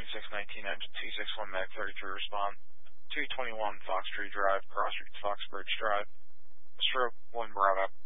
2619 engine T61 Mag 33 respond. 221 Fox Tree Drive, Cross Streets, Foxbridge Drive. Stroke 1 Bravo.